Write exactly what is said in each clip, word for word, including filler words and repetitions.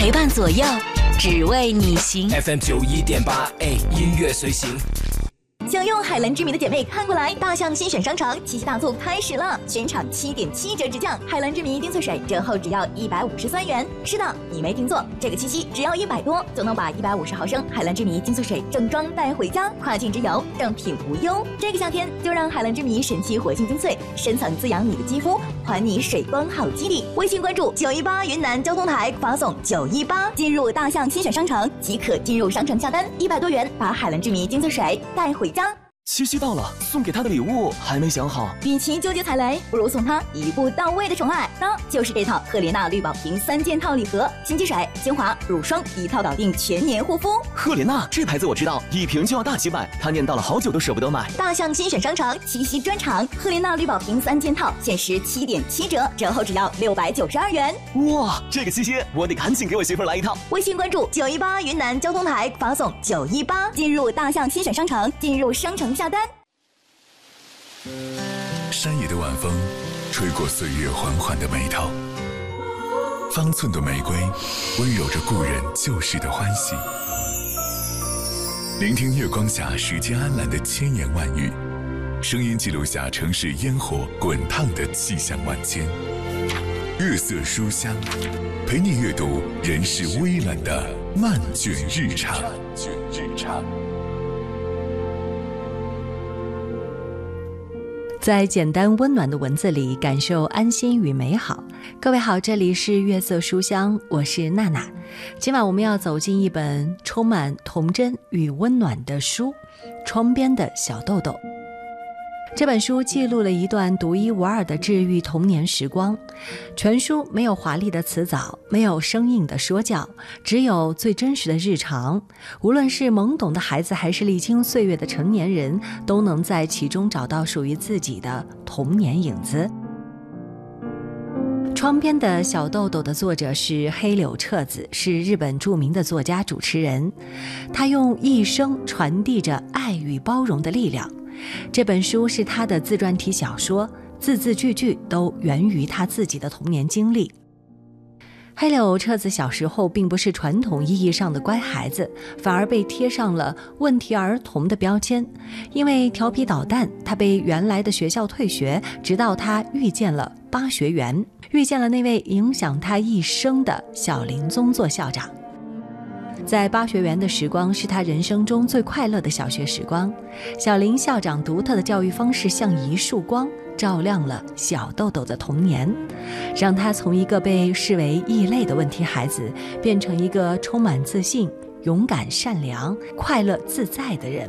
陪伴左右，只为你行。 F M 九一点八 A 音乐随行。 想用海蓝之谜的姐妹看过来，大象新选商场七夕大促开始了，全场七点七折直降，海蓝之谜丁翠水折后只要一百五十三元。是的，你没听错，这个七夕只要一百多就能把一百五十毫升海蓝之谜丁翠水正装带回家，跨境之游正品无忧。这个夏天就让海蓝之谜神奇活性精粹深层滋养你的肌肤，还你水光好肌理。微信关注九一八云南交通台，发送九一八进入大象新选商城即可进入商城下单，一百多元把海蓝之谜精粹水带回家。 七夕到了，送给他的礼物还没想好。 与其纠结踩雷，不如送他一步到位的宠爱。那就是这套赫莲娜绿宝瓶三件套礼盒，新机水、精华、乳霜一套搞定全年护肤。 赫莲娜这牌子我知道，一瓶就要大几百，他念叨了好久都舍不得买。 大象新选商城七夕专场，赫莲娜绿宝瓶三件套限时七点七折，折后只要六百九十二元。 哇，这个七夕我得赶紧给我媳妇来一套。 微信关注九一八云南交通台，发送九一八进入大象新选商城，进入商城下单。 山野的晚风吹过岁月缓缓的眉头，方寸的玫瑰温柔着故人旧时的欢喜。聆听月光下时间安澜的千言万语，声音记录下城市烟火滚烫的气象万千。月色书香，陪你阅读人世微澜的漫卷日常。 在简单温暖的文字里感受安心与美好。各位好，这里是月色书香，我是娜娜。今晚我们要走进一本充满童真与温暖的书，窗边的小豆豆。这本书记录了一段独一无二的治愈童年时光，全书没有华丽的词藻，没有生硬的说教，只有最真实的日常。无论是懵懂的孩子还是历经岁月的成年人，都能在其中找到属于自己的童年影子。窗边的小豆豆的作者是黑柳彻子，是日本著名的作家主持人，他用一生传递着爱与包容的力量。这本书是他的自传体小说，字字句句都源于他自己的童年经历。黑柳彻子小时候并不是传统意义上的乖孩子，反而被贴上了问题儿童的标签。因为调皮捣蛋，他被原来的学校退学，直到他遇见了八学园，遇见了那位影响他一生的小林宗作校长。在八学园的时光是他人生中最快乐的小学时光，小林校长独特的教育方式像一束光，照亮了小豆豆的童年，让他从一个被视为异类的问题孩子变成一个充满自信、勇敢、善良、快乐自在的人。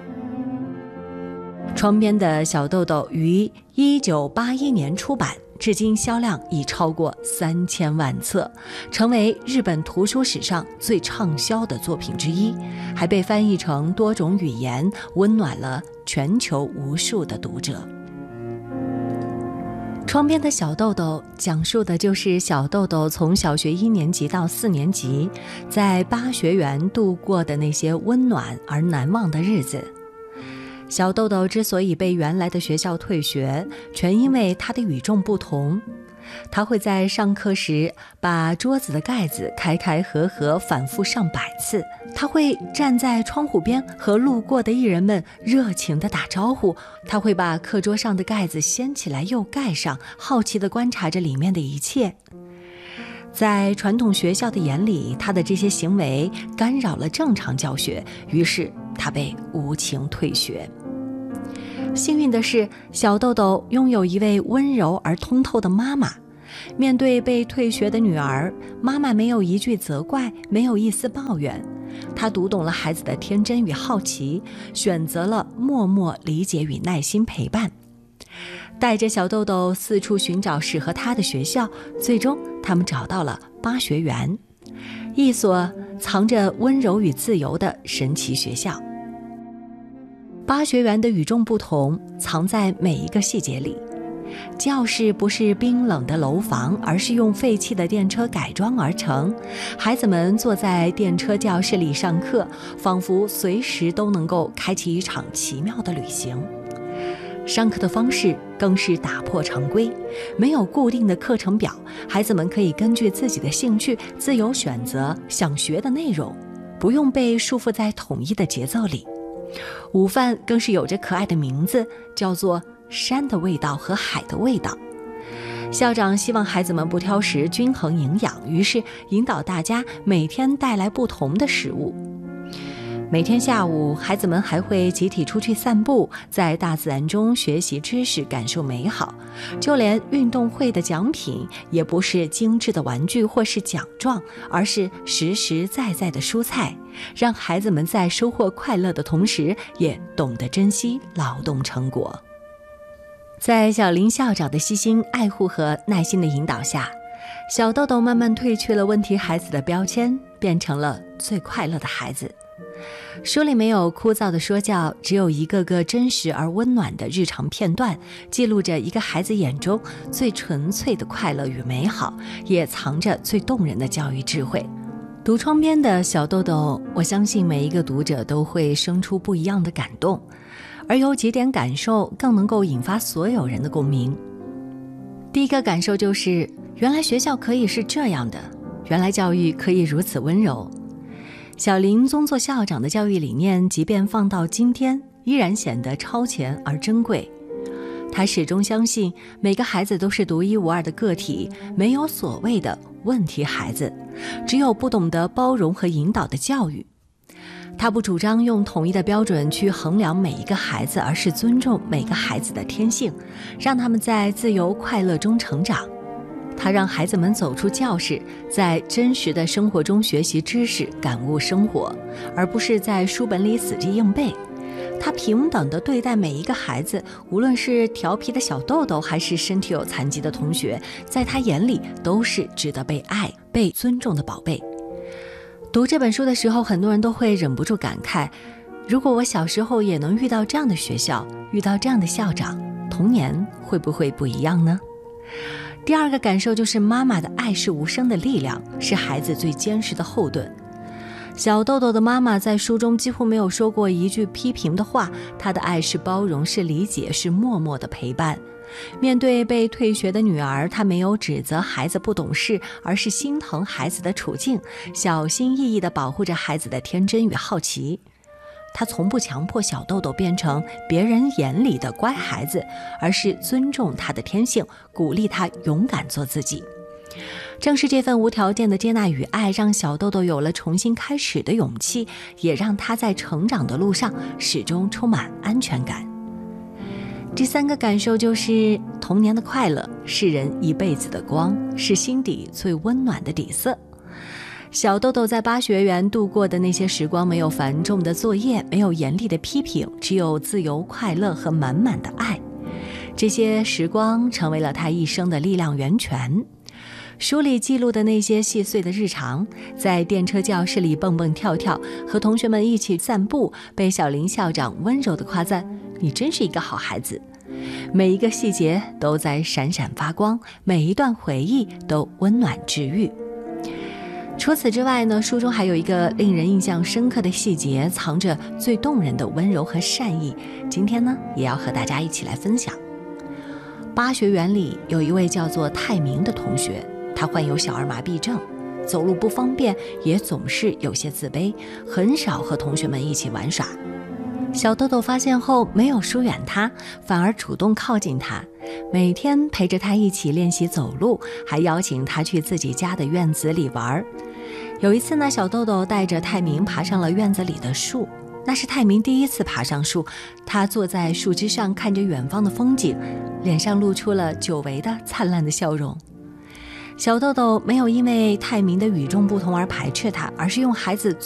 窗边的小豆豆于一九八一年出版，至今销量已超过三千万册，成为日本图书史上最畅销的作品之一，还被翻译成多种语言，温暖了全球无数的读者。窗边的小豆豆讲述的就是小豆豆从小学一年级到四年级，在八学园度过的那些温暖而难忘的日子。小豆豆之所以被原来的学校退学，全因为他的与众不同。他会在上课时把桌子的盖子开开合合反复上百次，他会站在窗户边和路过的艺人们热情地打招呼，他会把课桌上的盖子掀起来又盖上，好奇地观察着里面的一切。在传统学校的眼里，他的这些行为干扰了正常教学，于是他被无情退学。幸运的是，小豆豆拥有一位温柔而通透的妈妈。面对被退学的女儿，妈妈没有一句责怪，没有一丝抱怨。她读懂了孩子的天真与好奇，选择了默默理解与耐心陪伴。带着小豆豆四处寻找适合他的学校，最终他们找到了八学园，一所藏着温柔与自由的神奇学校。八学园的与众不同藏在每一个细节里。教室不是冰冷的楼房，而是用废弃的电车改装而成。孩子们坐在电车教室里上课，仿佛随时都能够开启一场奇妙的旅行。 上课的方式更是打破常规，没有固定的课程表，孩子们可以根据自己的兴趣自由选择想学的内容，不用被束缚在统一的节奏里。午饭更是有着可爱的名字，叫做山的味道和海的味道。校长希望孩子们不挑食，均衡营养，于是引导大家每天带来不同的食物。每天下午，孩子们还会集体出去散步，在大自然中学习知识，感受美好。就连运动会的奖品也不是精致的玩具或是奖状，而是实实在在的蔬菜，让孩子们在收获快乐的同时，也懂得珍惜劳动成果。在小林校长的悉心爱护和耐心的引导下，小豆豆慢慢褪去了问题孩子的标签，变成了最快乐的孩子。书里没有枯燥的说教，只有一个个真实而温暖的日常片段，记录着一个孩子眼中最纯粹的快乐与美好，也藏着最动人的教育智慧。读窗边的小豆豆，我相信每一个读者都会生出不一样的感动，而有几点感受更能够引发所有人的共鸣。第一个感受就是，原来学校可以是这样的，原来教育可以如此温柔。小林宗做校长的教育理念，即便放到今天，依然显得超前而珍贵。他始终相信每个孩子都是独一无二的个体，没有所谓的问题孩子，只有不懂得包容和引导的教育。他不主张用统一的标准去衡量每一个孩子，而是尊重每个孩子的天性，让他们在自由快乐中成长。他让孩子们走出教室，在真实的生活中学习知识，感悟生活，而不是在书本里死记硬背。他平等地对待每一个孩子，无论是调皮的小豆豆，还是身体有残疾的同学，在他眼里都是值得被爱、被尊重的宝贝。读这本书的时候，很多人都会忍不住感慨，如果我小时候也能遇到这样的学校，遇到这样的校长，童年会不会不一样呢？第二个感受就是妈妈的爱是无声的力量，是孩子最坚实的后盾。小豆豆的妈妈在书中几乎没有说过一句批评的话，她的爱是包容，是理解，是默默的陪伴。面对被退学的女儿，她没有指责孩子不懂事，而是心疼孩子的处境，小心翼翼地保护着孩子的天真与好奇。他从不强迫小豆豆变成别人眼里的乖孩子，而是尊重他的天性，鼓励他勇敢做自己。正是这份无条件的接纳与爱，让小豆豆有了重新开始的勇气，也让他在成长的路上始终充满安全感。第三个感受就是童年的快乐是人一辈子的光，是心底最温暖的底色。小豆豆在巴学园度过的那些时光，没有繁重的作业，没有严厉的批评，只有自由快乐和满满的爱。这些时光成为了他一生的力量源泉。书里记录的那些细碎的日常，在电车教室里蹦蹦跳跳，和同学们一起散步，被小林校长温柔地夸赞，你真是一个好孩子。每一个细节都在闪闪发光，每一段回忆都温暖治愈。除此之外呢，书中还有一个令人印象深刻的细节，藏着最动人的温柔和善意。今天呢，也要和大家一起来分享。巴学园里有一位叫做泰明的同学，他患有小儿麻痹症，走路不方便，也总是有些自卑，很少和同学们一起玩耍。小豆豆发现后，没有疏远他，反而主动靠近他，每天陪着他一起练习走路，还邀请他去自己家的院子里玩。有一次呢，小豆豆带着泰明爬上了院子里的树，那是泰明第一次爬上树，他坐在树枝上看着远方的风景，脸上露出了久违的灿烂的笑容。小豆豆没有因为泰明的与众不同而排斥他，而是用孩子